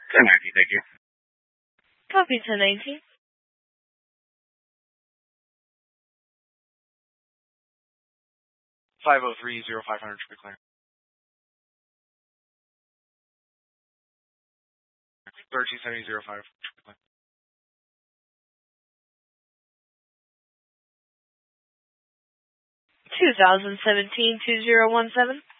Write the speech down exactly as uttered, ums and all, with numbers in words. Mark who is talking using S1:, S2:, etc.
S1: ten ninety, thank you.
S2: Copy ten nineteen.
S3: five oh three, oh five hundred should be clear. thirteen seventy, oh five should be clear.
S2: two thousand seventeen two zero one seven.